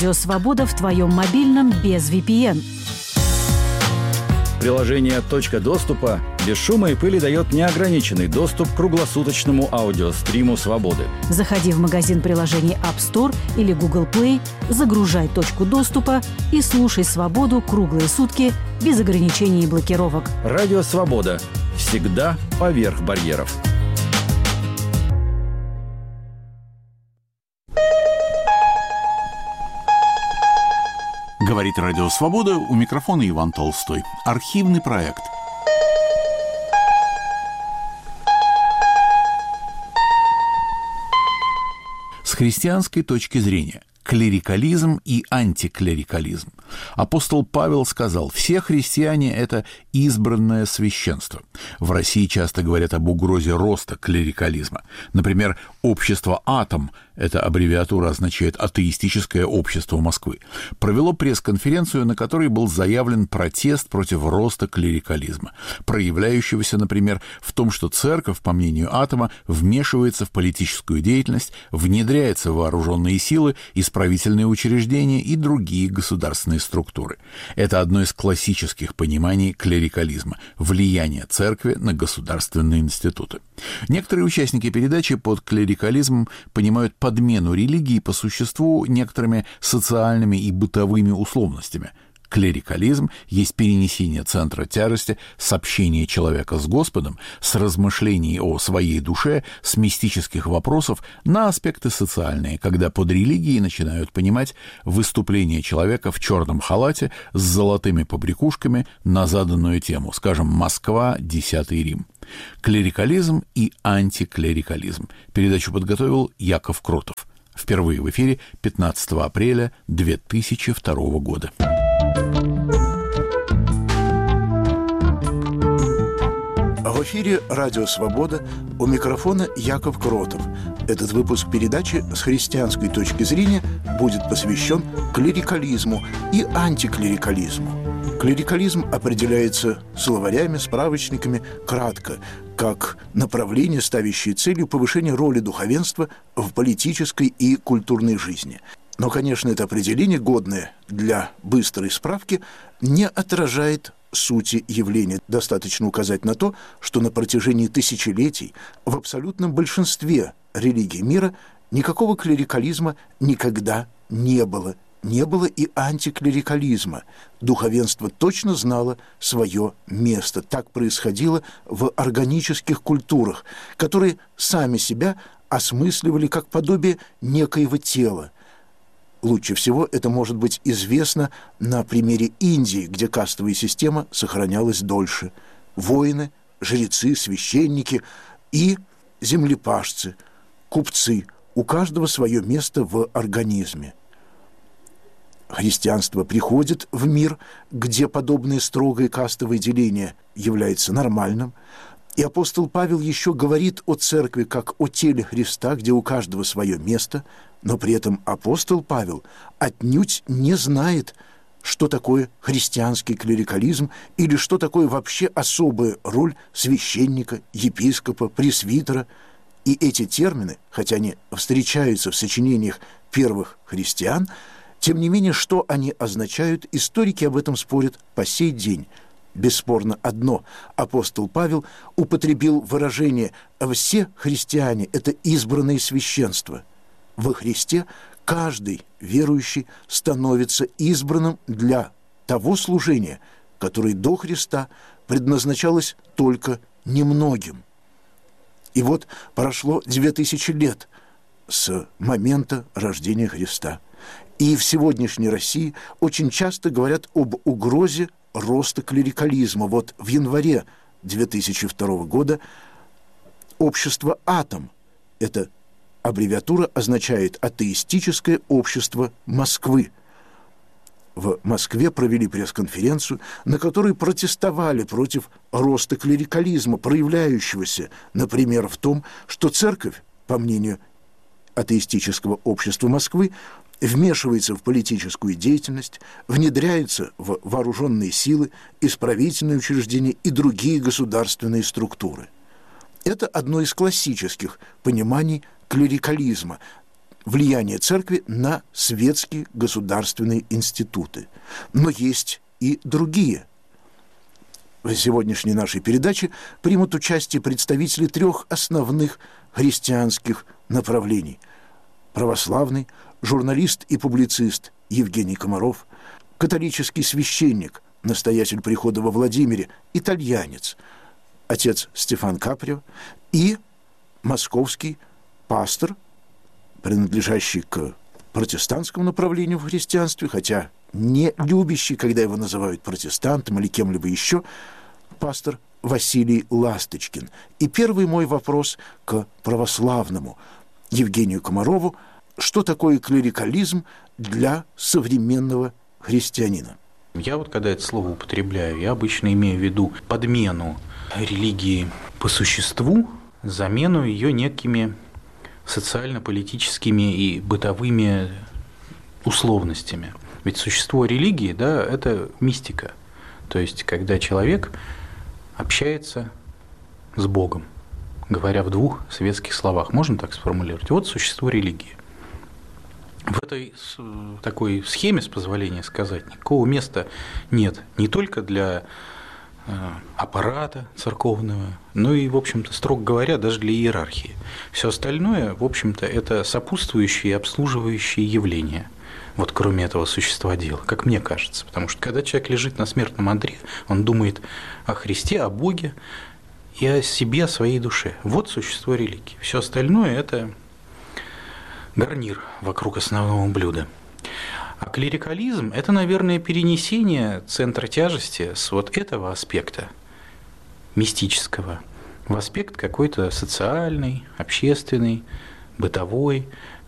Радио «Свобода» в твоем мобильном без VPN. Приложение «Точка доступа» без шума и пыли дает неограниченный доступ к круглосуточному аудиостриму «Свободы». Заходи в магазин приложений App Store или Google Play, загружай «Точку доступа» и слушай «Свободу» круглые сутки без ограничений и блокировок. Радио «Свобода» всегда поверх барьеров. Говорит Радио Свобода, у микрофона Иван Толстой. Архивный проект. С христианской точки зрения, клерикализм и антиклерикализм. Апостол Павел сказал: все христиане – это избранное священство. В России часто говорят об угрозе роста клерикализма. Например, общество «Атом» – эта аббревиатура означает «Атеистическое общество Москвы», провело пресс-конференцию, на которой был заявлен протест против роста клерикализма, проявляющегося, например, в том, что церковь, по мнению «Атома», вмешивается в политическую деятельность, внедряется в вооруженные силы, исправительные учреждения и другие государственные структуры. Это одно из классических пониманий клерикализма – влияние церкви на государственные институты. Некоторые участники передачи под клерикализмом понимают подмену религии по существу некоторыми социальными и бытовыми условностями. Клерикализм есть перенесение центра тяжести с общения человека с Господом, с размышлений о своей душе, с мистических вопросов на аспекты социальные, когда под религией начинают понимать выступление человека в черном халате с золотыми побрякушками на заданную тему, скажем, Москва, X Рим. Клерикализм и антиклерикализм. Передачу подготовил Яков Кротов. Впервые в эфире 15 апреля 2002 года. В эфире «Радио Свобода», у микрофона Яков Кротов. Этот выпуск передачи с христианской точки зрения будет посвящен клерикализму и антиклерикализму. Клерикализм определяется словарями, справочниками кратко, как направление, ставящее целью повышение роли духовенства в политической и культурной жизни. Но, конечно, это определение, годное для быстрой справки, не отражает сути явления. Достаточно указать на то, что на протяжении тысячелетий в абсолютном большинстве религий мира никакого клерикализма никогда не было. Не было и антиклерикализма. Духовенство точно знало свое место. Так происходило в органических культурах, которые сами себя осмысливали как подобие некоего тела. Лучше всего это может быть известно на примере Индии, где кастовая система сохранялась дольше. Воины, жрецы, священники и землепашцы, купцы – у каждого свое место в организме. Христианство приходит в мир, где подобное строгое кастовое деление является нормальным, и апостол Павел еще говорит о церкви как о теле Христа, где у каждого свое место, но при этом апостол Павел отнюдь не знает, что такое христианский клерикализм или что такое вообще особая роль священника, епископа, пресвитера. И эти термины, хотя они встречаются в сочинениях первых христиан, тем не менее, что они означают, историки об этом спорят по сей день. Бесспорно одно: апостол Павел употребил выражение «все христиане – это избранное священство». Во Христе каждый верующий становится избранным для того служения, которое до Христа предназначалось только немногим. И вот прошло 2000 лет с момента рождения Христа. И в сегодняшней России очень часто говорят об угрозе роста клерикализма. Вот в январе 2002 года общество «Атом» – это аббревиатура означает «Атеистическое общество Москвы». В Москве провели пресс-конференцию, на которой протестовали против роста клерикализма, проявляющегося, например, в том, что церковь, по мнению Атеистического общества Москвы, вмешивается в политическую деятельность, внедряется в вооруженные силы, исправительные учреждения и другие государственные структуры. Это одно из классических пониманий клерикализма. влияние церкви на светские государственные институты. Но есть и другие. В сегодняшней нашей передаче примут участие представители 3 основных христианских направлений. Православный, журналист и публицист Евгений Комаров, католический священник, настоятель прихода во Владимире, итальянец, отец Стефан Каприо, и московский пастор, принадлежащий к протестантскому направлению в христианстве, хотя не любящий, когда его называют протестантом или кем-либо еще, пастор Василий Ласточкин. И первый мой вопрос к православному Евгению Комарову: что такое клерикализм для современного христианина? Я когда это слово употребляю, я обычно имею в виду подмену религии по существу, замену ее некими социально-политическими и бытовыми условностями. Ведь существо религии, да, это мистика. То есть, когда человек общается с Богом, говоря в 2 светских словах, можно так сформулировать? Вот существо религии. В этой такой схеме, с позволения сказать, никакого места нет не только для аппарата церковного, но и, в общем-то, строго говоря, даже для иерархии. Все остальное, в общем-то, это сопутствующие и обслуживающие явления. Вот кроме этого существа дела, как мне кажется. Потому что когда человек лежит на смертном одре, он думает о Христе, о Боге и о себе, о своей душе. Вот существо религии. Все остальное – это гарнир вокруг основного блюда. А клерикализм – это, наверное, перенесение центра тяжести с вот этого аспекта мистического в аспект какой-то социальный, общественный, бытовой,